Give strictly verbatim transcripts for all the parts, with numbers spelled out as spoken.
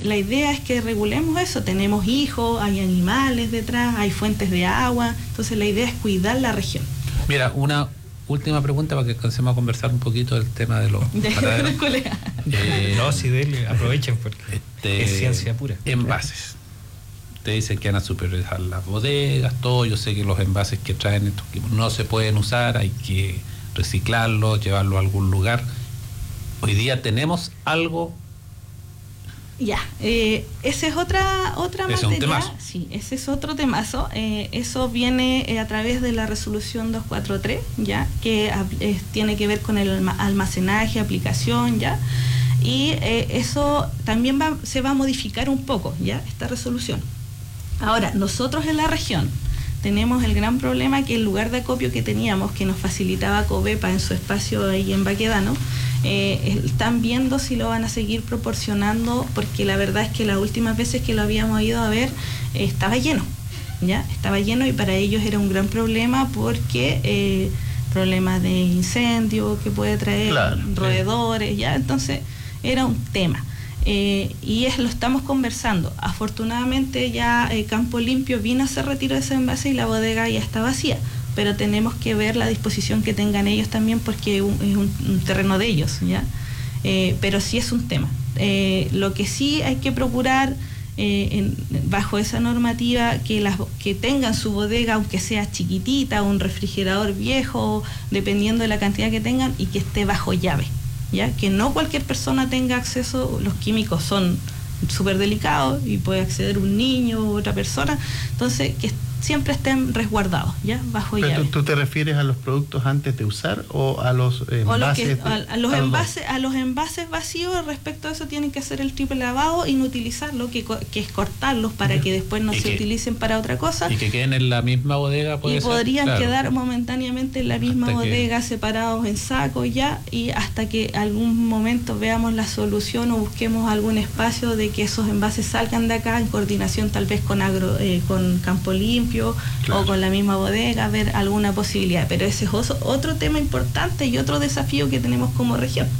la idea es que regulemos eso. Tenemos hijos, hay animales detrás, hay fuentes de agua, entonces la idea es cuidar la región. Mira, una última pregunta para que comencemos a conversar un poquito del tema de los de mataderos. eh, no, si dele, aprovechen porque este, es ciencia pura. Envases. Te dicen que van a supervisar las bodegas, todo. Yo sé que los envases que traen estos equipos no se pueden usar, hay que reciclarlos, llevarlos a algún lugar. Hoy día tenemos algo. Ya, eh, esa es otra otra ese materia. Es un temazo. Sí, ese es otro temazo. Eh, eso viene eh, a través de la resolución doscientos cuarenta y tres, ya, que eh, tiene que ver con el almacenaje, aplicación, ya. Y eh, eso también va, se va a modificar un poco, ya, esta resolución. Ahora, nosotros en la región tenemos el gran problema que el lugar de acopio que teníamos, que nos facilitaba Covepa en su espacio ahí en Baquedano, eh, están viendo si lo van a seguir proporcionando, porque la verdad es que las últimas veces que lo habíamos ido a ver, eh, estaba lleno, ¿ya? Estaba lleno y para ellos era un gran problema porque eh, problemas de incendio que puede traer, claro, roedores, ¿ya? Entonces era un tema. Eh, y es, lo estamos conversando. Afortunadamente ya eh, Campo Limpio vino a hacer retiro de ese envase y la bodega ya está vacía, pero tenemos que ver la disposición que tengan ellos también porque un, es un, un terreno de ellos, ¿ya? Eh, pero sí es un tema. Eh, lo que sí hay que procurar eh, en, bajo esa normativa que, las, que tengan su bodega, aunque sea chiquitita, un refrigerador viejo, dependiendo de la cantidad que tengan, y que esté bajo llave. ¿Ya? Que no cualquier persona tenga acceso, los químicos son súper delicados y puede acceder un niño u otra persona, entonces que siempre estén resguardados, ¿ya? Bajo Pero llave. ¿tú, ¿Tú te refieres a los productos antes de usar o a los envases? O los que, de, a, a, los a, envases, a los envases vacíos, respecto a eso tienen que hacer el triple lavado y no utilizarlo, que, que es cortarlos para uh-huh. que después no y se que, utilicen para otra cosa. Y que queden en la misma bodega, puede Y ser, podrían claro. quedar momentáneamente en la misma hasta bodega, que... separados en sacos ya, y hasta que algún momento veamos la solución o busquemos algún espacio de que esos envases salgan de acá en coordinación tal vez con agro, eh, con Campo Limpio, claro, o con la misma bodega, ver alguna posibilidad, pero ese es otro tema importante y otro desafío que tenemos como región.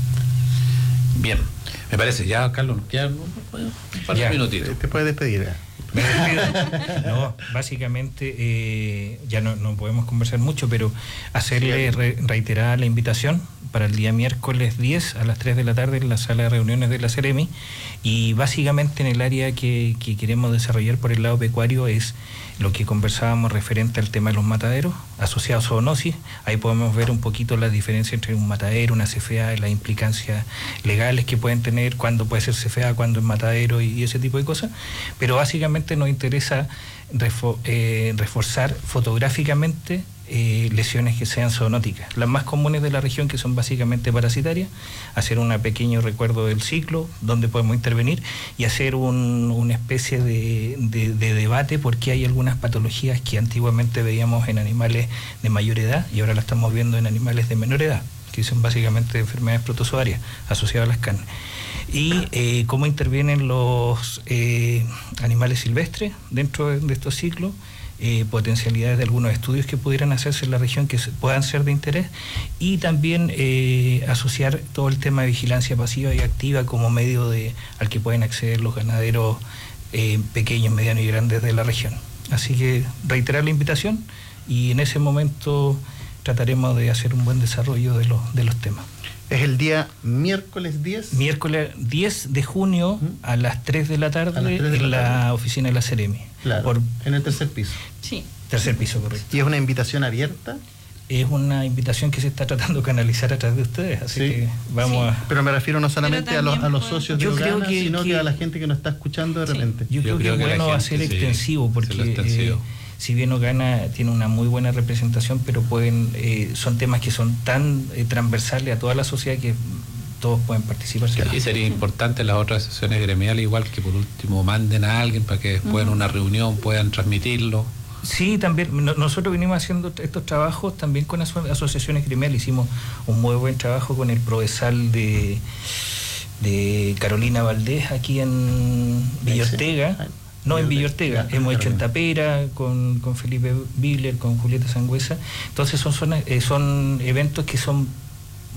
Bien, me parece, ya Carlos, nos quedan un par de minutitos. Te puedes despedir. Me despido. No, básicamente eh, ya no, no podemos conversar mucho, pero hacerle re, reiterar la invitación para el día miércoles diez a las tres de la tarde en la sala de reuniones de la Seremi, y básicamente en el área que, que queremos desarrollar por el lado pecuario es lo que conversábamos referente al tema de los mataderos asociados a zoonosis. Ahí podemos ver un poquito la diferencia entre un matadero, una C F A, y las implicancias legales que pueden tener, cuándo puede ser C F A, cuándo es matadero y, y ese tipo de cosas. Pero básicamente nos interesa refo- eh, reforzar fotográficamente Eh, lesiones que sean zoonóticas, las más comunes de la región, que son básicamente parasitarias, hacer un pequeño recuerdo del ciclo, donde podemos intervenir, y hacer un, una especie de, de, de debate, porque hay algunas patologías que antiguamente veíamos en animales de mayor edad y ahora las estamos viendo en animales de menor edad, que son básicamente enfermedades protozoarias asociadas a las carnes. Y eh, cómo intervienen los eh, animales silvestres dentro de, de estos ciclos, Eh, potencialidades de algunos estudios que pudieran hacerse en la región que se, puedan ser de interés, y también eh, asociar todo el tema de vigilancia pasiva y activa como medio de al que pueden acceder los ganaderos eh, pequeños, medianos y grandes de la región. Así que reiterar la invitación, y en ese momento trataremos de hacer un buen desarrollo de los, de los temas. ¿Es el día miércoles diez? Miércoles diez de junio ¿Mm? a las tres de la tarde de en la, la oficina de la Seremi. Claro, por, en el tercer piso. Sí. Tercer piso, correcto. ¿Y es una invitación abierta? Es una invitación que se está tratando de canalizar a través de ustedes, así sí. que vamos sí. a... Pero me refiero no solamente a los, a los socios de Lugana, que, sino que, que a la gente que nos está escuchando de sí. repente. Yo, yo creo, creo que, que bueno va a ser sí, extensivo, porque eh, si bien Lugana tiene una muy buena representación, pero pueden eh, son temas que son tan eh, transversales a toda la sociedad que todos pueden participar. Sí, y sería importante las otras sesiones gremiales, igual que por último manden a alguien para que después uh-huh. en una reunión puedan transmitirlo. Sí, también nosotros venimos haciendo estos trabajos también con aso- asociaciones gremiales. Hicimos un muy buen trabajo con el Prodesal de, de Carolina Valdés aquí en Villa Ortega. No, en Villa Ortega. Claro, hemos hecho en Tapera con, con Felipe Bibler, con Julieta Sangüesa. Entonces son, son, eh, son eventos que son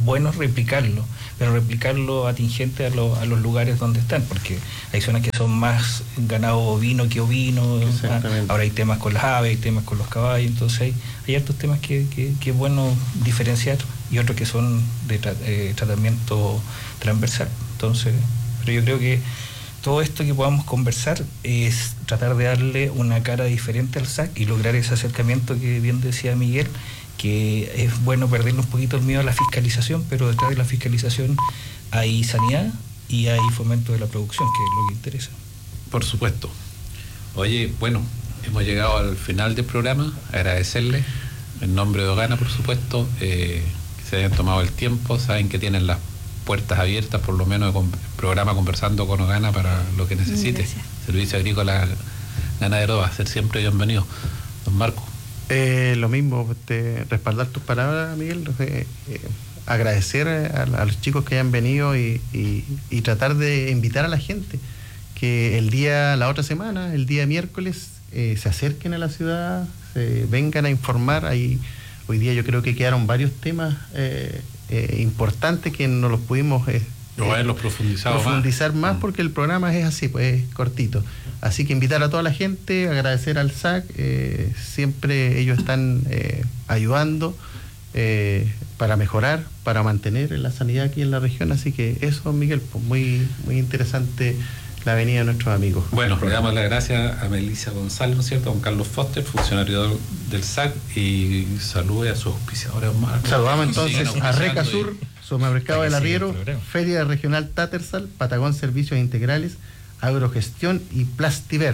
bueno es replicarlo, pero replicarlo atingente a, lo, a los lugares donde están, porque hay zonas que son más ganado bovino que ovino, ahora hay temas con las aves, hay temas con los caballos, entonces hay, hay hartos temas que, que, que es bueno diferenciar y otros que son de tra eh, tratamiento transversal. Entonces, pero yo creo que todo esto que podamos conversar es tratar de darle una cara diferente al S A C y lograr ese acercamiento que bien decía Miguel, que es bueno perderle un poquito el miedo a la fiscalización, pero detrás de la fiscalización hay sanidad y hay fomento de la producción, que es lo que interesa. Por supuesto. Oye, bueno, hemos llegado al final del programa. Agradecerle en nombre de Ogana, por supuesto, eh, que se hayan tomado el tiempo. Saben que tienen las puertas abiertas, por lo menos el programa Conversando con Ogana, para lo que necesite. Gracias. Servicio Agrícola Ganadero va a ser siempre bienvenido. Don Marco. Eh, lo mismo, este, respaldar tus palabras, Miguel, eh, eh, agradecer a, a los chicos que hayan venido y, y, y tratar de invitar a la gente que el día, la otra semana, el día miércoles, eh, se acerquen a la ciudad, se vengan a informar. Ahí, hoy día yo creo que quedaron varios temas eh, eh, importantes que no los pudimos eh, no, eh, los profundizar más, más porque el programa es así, pues es cortito. Así que invitar a toda la gente, agradecer al S A C, eh, siempre ellos están eh, ayudando eh, para mejorar, para mantener la sanidad aquí en la región. Así que eso, Miguel, pues muy, muy interesante la venida de nuestros amigos. Bueno, le damos las gracias a Melissa González, ¿no es cierto?, a don Carlos Foster, funcionario del S A C, y salude a sus auspiciadores. Saludamos entonces a Reca Sur, Supermercado del Arriero, Feria Regional Tattersall, Patagón Servicios Integrales, Agrogestión y Plastiver.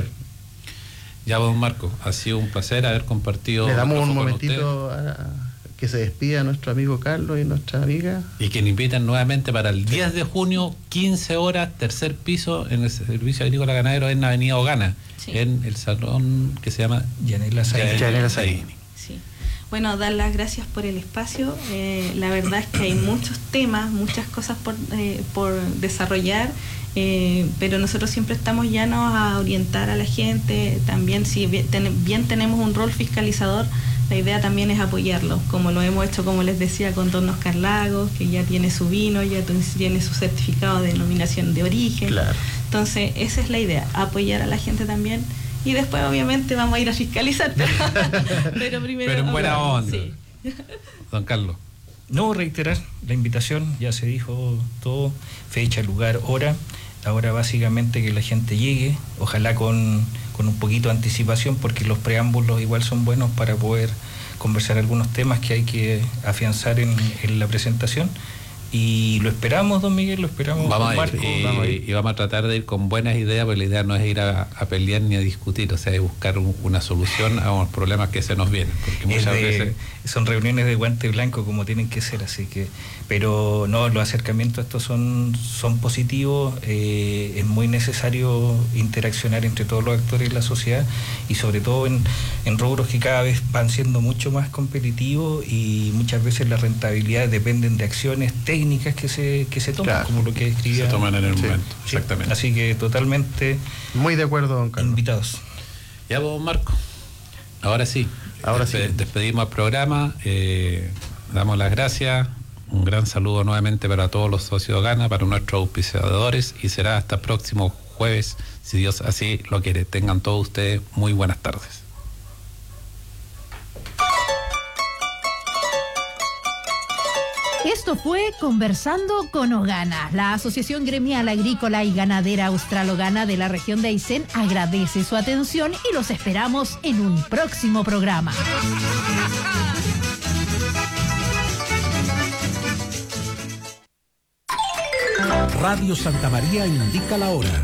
Ya, don Marco, ha sido un placer haber compartido. Le damos un momentito a, que se despida a nuestro amigo Carlos y nuestra amiga. Y que nos invitan nuevamente para el diez de junio, quince horas, tercer piso, en el Servicio Agrícola Ganadero en la Avenida Ogana, sí, en el salón que se llama Yanela Zaini. Sí. Bueno, dar las gracias por el espacio. Eh, la verdad es que hay muchos temas, muchas cosas por, eh, por desarrollar. Eh, pero nosotros siempre estamos llanos a orientar a la gente. También, si bien, ten, bien tenemos un rol fiscalizador, la idea también es apoyarlo, como lo hemos hecho, como les decía, con Don Oscar Lagos, que ya tiene su vino, ya tiene su certificado de denominación de origen. Claro. Entonces, esa es la idea, apoyar a la gente también. Y después, obviamente, vamos a ir a fiscalizar. pero primero. Pero en buena onda. Sí. Don Carlos. No, reiterar la invitación, ya se dijo todo, fecha, lugar, hora. Ahora básicamente que la gente llegue, ojalá con, con un poquito de anticipación, porque los preámbulos igual son buenos para poder conversar algunos temas que hay que afianzar en, en la presentación. Y lo esperamos, don Miguel, lo esperamos. Vamos, con a ir, Marco, y, vamos a ir. y vamos a tratar de ir con buenas ideas, porque la idea no es ir a, a pelear ni a discutir, o sea, es buscar un, una solución a los problemas que se nos vienen. Porque muchas de, veces son reuniones de guante blanco como tienen que ser, así que, pero no, los acercamientos estos son, son positivos, eh, es muy necesario interaccionar entre todos los actores de la sociedad y sobre todo en, en rubros que cada vez van siendo mucho más competitivos y muchas veces las rentabilidades dependen de acciones técnicas que se, que se toman, claro, como lo que escribía. Se toman en el sí, momento, exactamente. Así que totalmente muy de acuerdo, don Carlos. Invitados. Ya, don Marco. Ahora sí. Ahora Despe sí. Despedimos el programa, eh, damos las gracias, un gran saludo nuevamente para todos los socios de Ogana, para nuestros auspiciadores, y será hasta el próximo jueves, si Dios así lo quiere. Tengan todos ustedes muy buenas tardes. Esto fue Conversando con Ogana. La Asociación Gremial Agrícola y Ganadera Austral-Ogana de la región de Aysén agradece su atención y los esperamos en un próximo programa. Radio Santa María indica la hora.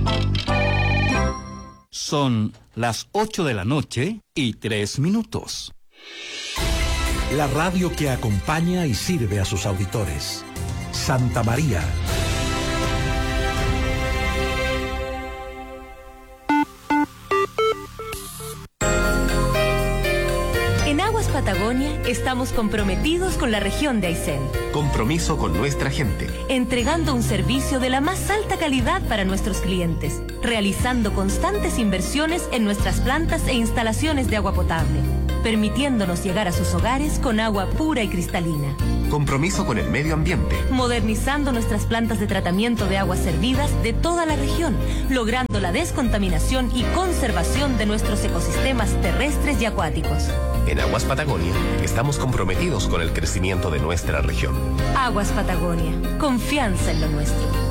Son las ocho de la noche y tres minutos. La radio que acompaña y sirve a sus auditores. Santa María. En Aguas Patagonia estamos comprometidos con la región de Aysén. Compromiso con nuestra gente. Entregando un servicio de la más alta calidad para nuestros clientes. Realizando constantes inversiones en nuestras plantas e instalaciones de agua potable. Permitiéndonos llegar a sus hogares con agua pura y cristalina. Compromiso con el medio ambiente. Modernizando nuestras plantas de tratamiento de aguas servidas de toda la región, logrando la descontaminación y conservación de nuestros ecosistemas terrestres y acuáticos. En Aguas Patagonia estamos comprometidos con el crecimiento de nuestra región. Aguas Patagonia, confianza en lo nuestro.